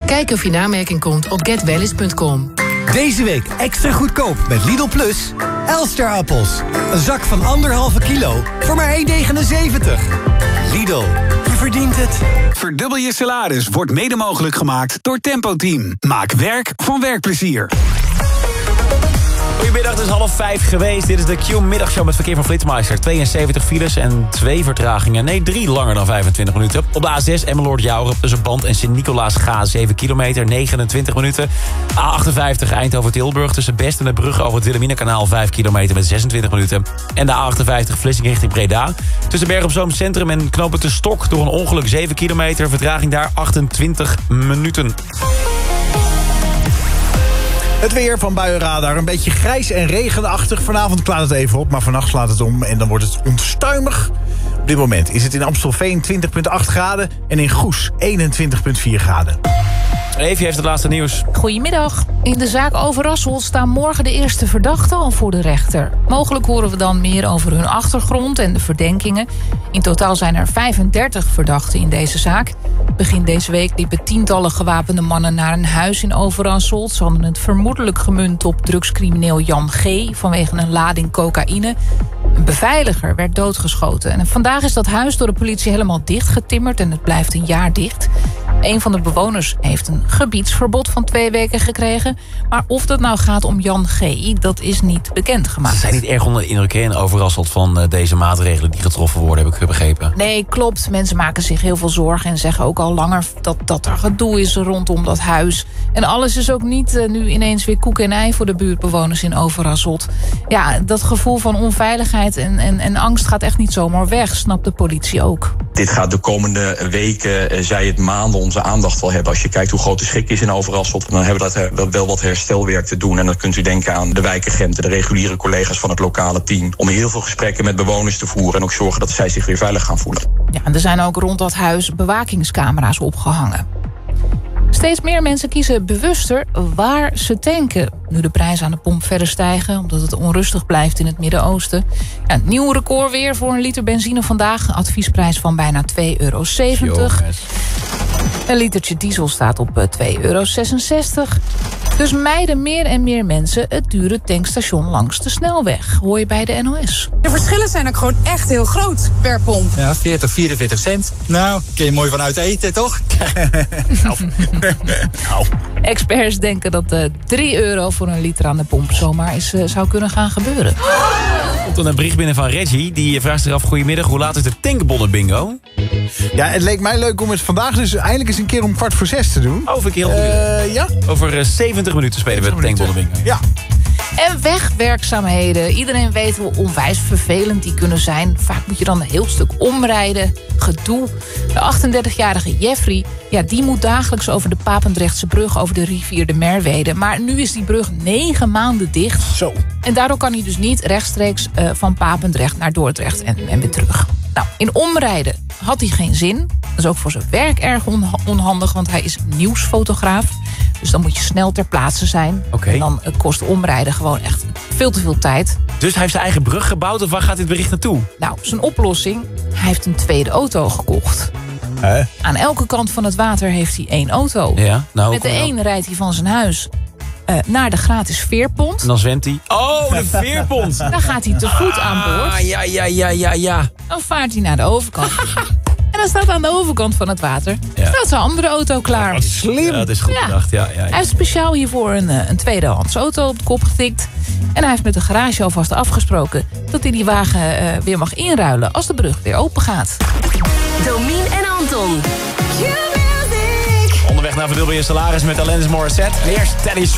Kijk of je namerking komt op getwellis.com. Deze week extra goedkoop met Lidl Plus. Elsterappels. Een zak van 1,5 kilo voor maar €1,79. Lidl, je verdient het. Verdubbel je salaris wordt mede mogelijk gemaakt door Tempo Team. Maak werk van werkplezier. Goedemiddag, het is 4:30 geweest. Dit is de Q-middagshow met verkeer van Flitsmeister. 72 files en 2 vertragingen. Nee, 3 langer dan 25 minuten. Op de A6 Emmeloord-Jouren tussen Band en Sint-Nicolaas-Ga 7 kilometer, 29 minuten. A58 Eindhoven-Tilburg tussen Best en de brug over het Wilhelminakanaal 5 kilometer met 26 minuten. En de A58 Vlissing richting Breda. Tussen Bergen op Zoom Centrum en knopen te Stok door een ongeluk 7 kilometer. Vertraging daar 28 minuten. Het weer van Buienradar. Een beetje grijs en regenachtig. Vanavond klaart het even op, maar vannacht slaat het om. En dan wordt het onstuimig. Op dit moment is het in Amstelveen 20,8 graden. En in Goes 21,4 graden. Eefje heeft het laatste nieuws. Goedemiddag. In de zaak Overrassel staan morgen de eerste verdachten al voor de rechter. Mogelijk horen we dan meer over hun achtergrond en de verdenkingen. In totaal zijn er 35 verdachten in deze zaak. Begin deze week liepen tientallen gewapende mannen naar een huis in Overrassel. Ze hadden het vermoedelijk gemunt op drugscrimineel Jan G. vanwege een lading cocaïne. Een beveiliger werd doodgeschoten. En vandaag is dat huis door de politie helemaal dichtgetimmerd en het blijft een jaar dicht. Een van de bewoners heeft een gebiedsverbod van 2 weken gekregen. Maar of dat nou gaat om Jan G., dat is niet bekendgemaakt. Ze zijn niet erg onder de indruk en overrasseld van deze maatregelen die getroffen worden, heb ik begrepen. Nee, klopt. Mensen maken zich heel veel zorgen en zeggen ook al langer dat er gedoe is rondom dat huis. En alles is ook niet nu ineens weer koek en ei voor de buurtbewoners in Overrasseld. Ja, dat gevoel van onveiligheid en angst gaat echt niet zomaar weg, snapt de politie ook. Dit gaat de komende weken, zij het maanden, onze aandacht wel hebben. Als je kijkt hoe groot de schrik is in Overrasseld, dan hebben we dat wel wat herstelwerk te doen. En dan kunt u denken aan de wijkagenten, de reguliere collega's van het lokale team, om heel veel gesprekken met bewoners te voeren en ook zorgen dat zij zich weer veilig gaan voelen. Ja, en er zijn ook rond dat huis bewakingscamera's opgehangen. Steeds meer mensen kiezen bewuster waar ze tanken. Nu de prijzen aan de pomp verder stijgen, omdat het onrustig blijft in het Midden-Oosten. Ja, een nieuw record weer voor een liter benzine vandaag. Adviesprijs van bijna €2,70. Een litertje diesel staat op €2,66. Dus mijden meer en meer mensen het dure tankstation langs de snelweg. Hoor je bij de NOS. De verschillen zijn ook gewoon echt heel groot per pomp. Ja, 40, 44 cent. Nou, kun je mooi vanuit eten, toch? Nou. Experts denken dat €3 voor een liter aan de pomp zomaar zou kunnen gaan gebeuren. Er komt dan een bericht binnen van Reggie. Die vraagt zich af, goedemiddag, hoe laat is de tankbonnen bingo? Ja, het leek mij leuk om het vandaag dus eindelijk eens een keer om 5:45 te doen. Over een keer ja? Over 70 minuten spelen we de tankbonnen bingo. Ja. En wegwerkzaamheden. Iedereen weet hoe onwijs vervelend die kunnen zijn. Vaak moet je dan een heel stuk omrijden. Gedoe. De 38-jarige Jeffrey, ja, die moet dagelijks over de Papendrechtse brug over de rivier de Merwede. Maar nu is die brug 9 maanden dicht. Zo. En daardoor kan hij dus niet rechtstreeks van Papendrecht naar Dordrecht en weer terug. Nou, in omrijden had hij geen zin. Dat is ook voor zijn werk erg onhandig, want hij is nieuwsfotograaf. Dus dan moet je snel ter plaatse zijn. Okay. En dan kost omrijden gewoon echt veel te veel tijd. Dus hij heeft zijn eigen brug gebouwd, of waar gaat dit bericht naartoe? Nou, zijn oplossing, hij heeft een tweede auto gekocht. Aan elke kant van het water heeft hij 1 auto. Ja, nou, met de een rijdt hij van zijn huis naar de gratis veerpont. En dan zwemt hij. Oh, de veerpont! Dan gaat hij te voet aan boord. Ja. Dan vaart hij naar de overkant. En dan staat aan de overkant van het water staat zijn andere auto klaar. Wat slim. Ja, dat is goed bedacht. Ja. Hij heeft speciaal hiervoor een tweedehands auto op de kop getikt. En hij heeft met de garage alvast afgesproken dat hij die wagen weer mag inruilen als de brug weer open gaat. Domien en Anton. Onderweg naar verdubbel je salaris met Alanis Morissette. Eerst Teddy Swims.